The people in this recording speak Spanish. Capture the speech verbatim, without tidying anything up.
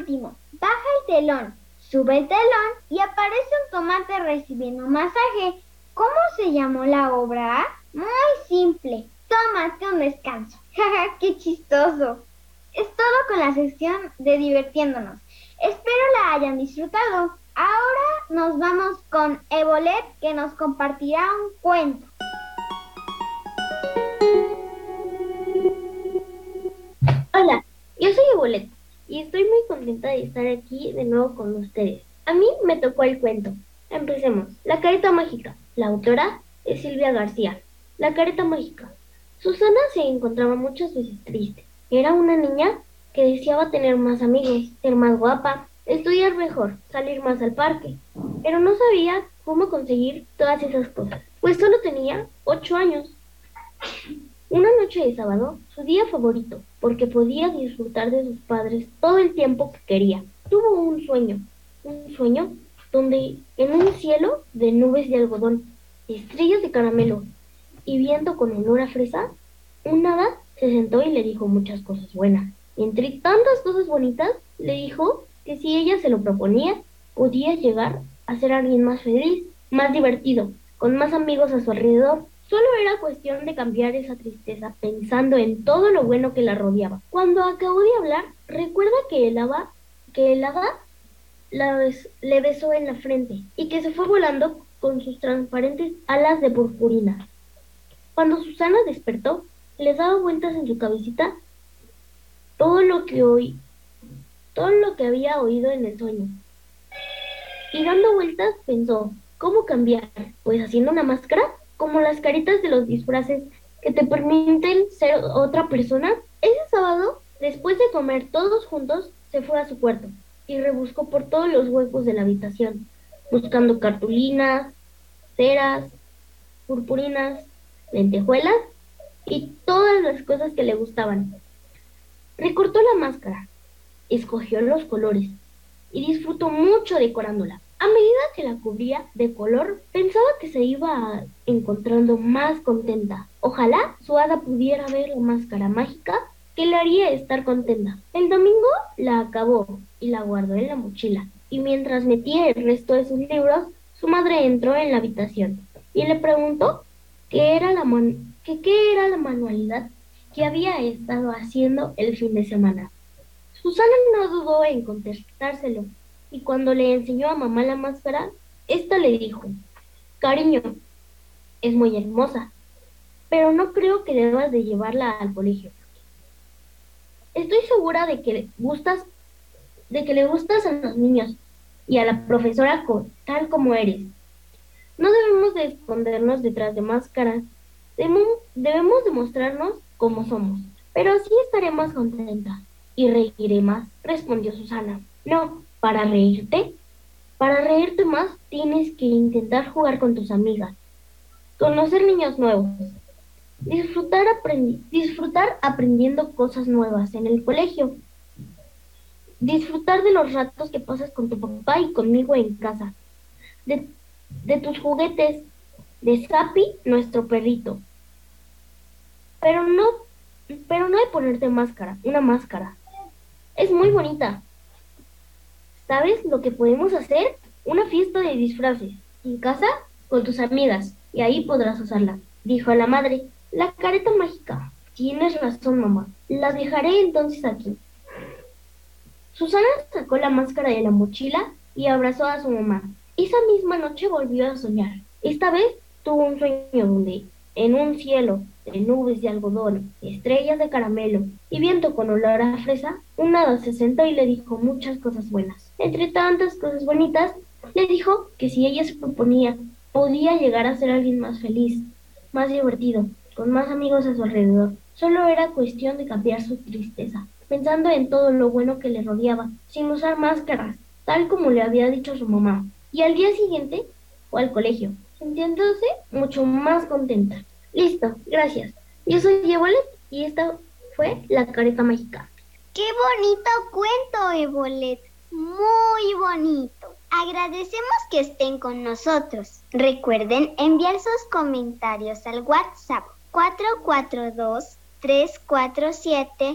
último, baja el telón, sube el telón y aparece un tomate recibiendo masaje. ¿Cómo se llamó la obra? Muy simple. Tómate un descanso. Jaja, qué chistoso. Es todo con la sección de divirtiéndonos. Espero la hayan disfrutado. Ahora nos vamos con Evolet, que nos compartirá un cuento. Hola, yo soy Evolet y estoy muy contenta de estar aquí de nuevo con ustedes. A mí me tocó el cuento. Empecemos. La careta mágica. La autora es Silvia García. La careta mágica. Susana se encontraba muchas veces triste. Era una niña que deseaba tener más amigos, ser más guapa, estudiar mejor, salir más al parque, pero no sabía cómo conseguir todas esas cosas, pues solo tenía ocho años. Una noche de sábado, su día favorito, porque podía disfrutar de sus padres todo el tiempo que quería. Tuvo un sueño, un sueño donde en un cielo de nubes de algodón, estrellas de caramelo y viento con olor a fresa, un hada se sentó y le dijo muchas cosas buenas. Entre tantas cosas bonitas, le dijo que si ella se lo proponía, podía llegar a ser alguien más feliz, más divertido, con más amigos a su alrededor. Solo era cuestión de cambiar esa tristeza pensando en todo lo bueno que la rodeaba. Cuando acabó de hablar, recuerda que el hada, que el hada la bes- le besó en la frente y que se fue volando con sus transparentes alas de purpurina. Cuando Susana despertó, le daba vueltas en su cabecita todo lo que oí, todo lo que había oído en el sueño. Y dando vueltas pensó, ¿cómo cambiar? Pues haciendo una máscara, como las caritas de los disfraces que te permiten ser otra persona. Ese sábado, después de comer todos juntos, se fue a su cuarto y rebuscó por todos los huecos de la habitación, buscando cartulinas, ceras, purpurinas, lentejuelas y todas las cosas que le gustaban. Recortó la máscara, escogió los colores y disfrutó mucho decorándola. A medida que la cubría de color, pensaba que se iba encontrando más contenta. Ojalá su hada pudiera ver la máscara mágica que le haría estar contenta. El domingo la acabó y la guardó en la mochila. Y mientras metía el resto de sus libros, su madre entró en la habitación y le preguntó qué era la, man- que qué era la manualidad que había estado haciendo el fin de semana. Susana no dudó en contestárselo, y cuando le enseñó a mamá la máscara, ésta le dijo, cariño, es muy hermosa, pero no creo que debas de llevarla al colegio. Estoy segura de que gustas, de que le gustas a los niños y a la profesora co- tal como eres. No debemos de escondernos detrás de máscaras. Debemos, debemos demostrarnos como somos. Pero así estaré más contenta y reiré más, respondió Susana. No, para reírte, para reírte más tienes que intentar jugar con tus amigas, conocer niños nuevos, disfrutar, aprendi- disfrutar aprendiendo cosas nuevas en el colegio, disfrutar de los ratos que pasas con tu papá y conmigo en casa, de, de tus juguetes, de Sapi, nuestro perrito. Pero no, pero no de ponerte máscara, una máscara. Es muy bonita. ¿Sabes lo que podemos hacer? Una fiesta de disfraces. En casa, con tus amigas. Y ahí podrás usarla. Dijo a la madre. La careta mágica. Tienes razón, mamá. La dejaré entonces aquí. Susana sacó la máscara de la mochila y abrazó a su mamá. Esa misma noche volvió a soñar. Esta vez tuvo un sueño donde, en un cielo de nubes de algodón, estrellas de caramelo y viento con olor a fresa, un hada se sentó y le dijo muchas cosas buenas. Entre tantas cosas bonitas, le dijo que si ella se proponía, podía llegar a ser alguien más feliz, más divertido, con más amigos a su alrededor. Solo era cuestión de cambiar su tristeza, pensando en todo lo bueno que le rodeaba, sin usar máscaras, tal como le había dicho su mamá. Y al día siguiente fue al colegio, sintiéndose mucho más contenta. Listo, gracias. Yo soy Yevalet y esta fue la careta mágica. ¡Qué bonito cuento, Evolet! Muy bonito. Agradecemos que estén con nosotros. Recuerden enviar sus comentarios al WhatsApp cuatro cuatro dos, tres cuatro siete,